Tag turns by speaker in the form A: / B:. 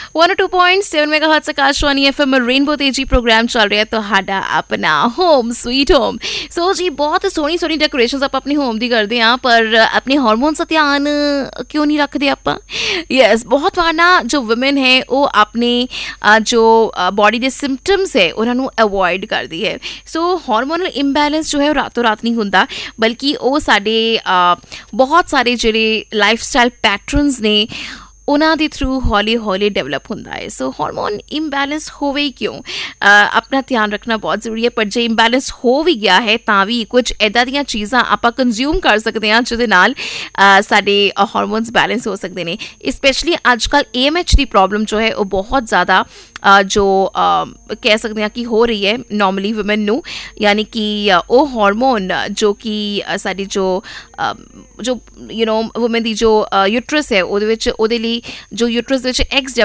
A: 102.7 megahertz Akashvani FM rainbow तेजी programme ਚੱਲ ਰਿਹਾ ਤੁਹਾਡਾ ਆਪਣਾ ਹੋਮ ਸਵੀਟ ਹੋਮ। ਸੋ ਜੀ ਬਹੁਤ ਸੋਹਣੀ ਸੋਹਣੀ ਡੈਕੋਰੇਸ਼ਨਸ ਆਪਾਂ ਆਪਣੇ ਹੋਮ ਦੀ ਕਰਦੇ ਹਾਂ, ਪਰ ਆਪਣੇ ਹਾਰਮੋਨਸ ਦਾ ਧਿਆਨ ਕਿਉਂ ਨਹੀਂ ਰੱਖਦੇ ਆਪਾਂ? ਯੈਸ, ਬਹੁਤ ਵਾਰ ਨਾ ਜੋ ਵੂਮਨ ਹੈ ਉਹ ਆਪਣੇ ਜੋ ਬੋਡੀ ਦੇ ਸਿੰਪਟਮਸ ਹੈ ਉਹਨਾਂ ਨੂੰ ਅਵੋਇਡ ਕਰਦੀ ਹੈ। ਸੋ ਹਾਰਮੋਨਲ ਇੰਬੈਲੈਂਸ ਜੋ ਹੈ ਉਹ ਰਾਤੋਂ ਰਾਤ ਨਹੀਂ ਹੁੰਦਾ, ਬਲਕਿ ਉਹ ਸਾਡੇ ਬਹੁਤ ਸਾਰੇ ਜਿਹੜੇ ਲਾਈਫ ਸਟਾਈਲ ਪੈਟਰਨਸ ਨੇ ਉਹਨਾਂ ਦੇ ਥਰੂ ਹੌਲੀ ਹੌਲੀ ਡਿਵੈਲਪ ਹੁੰਦਾ ਹੈ। ਸੋ ਹਾਰਮੋਨ ਇੰਬੈਲੈਂਸ ਹੋਵੇ ਹੀ ਕਿਉਂ, ਆਪਣਾ ਧਿਆਨ ਰੱਖਣਾ ਬਹੁਤ ਜ਼ਰੂਰੀ ਹੈ। ਪਰ ਜੇ ਇੰਬੈਲੈਂਸ ਹੋ ਵੀ ਗਿਆ ਹੈ ਤਾਂ ਵੀ ਕੁਝ ਇੱਦਾਂ ਦੀਆਂ ਚੀਜ਼ਾਂ ਆਪਾਂ ਕੰਜ਼ਿਊਮ ਕਰ ਸਕਦੇ ਹਾਂ ਜਿਹਦੇ ਨਾਲ ਸਾਡੇ ਹਾਰਮੋਨਸ ਬੈਲੈਂਸ ਹੋ ਸਕਦੇ ਨੇ। ਸਪੈਸ਼ਲੀ ਅੱਜ ਕੱਲ੍ਹ AMH ਦੀ ਪ੍ਰੋਬਲਮ ਜੋ ਹੈ ਉਹ ਬਹੁਤ ਜ਼ਿਆਦਾ ਜੋ ਕਹਿ ਸਕਦੇ ਹਾਂ ਕਿ ਹੋ ਰਹੀ ਹੈ ਨੋਰਮਲੀ ਵੂਮਨ ਨੂੰ, ਯਾਨੀ ਕਿ ਉਹ ਹਾਰਮੋਨ ਜੋ ਕਿ ਸਾਡੀ ਜੋ ਵੂਮਨ ਦੀ ਜੋ ਯੂਟਰਸ ਹੈ ਉਹਦੇ ਵਿੱਚ, ਉਹਦੇ ਲਈ ਜੋ ਯੂਟਰਸ ਵਿੱਚ ਐਗਸ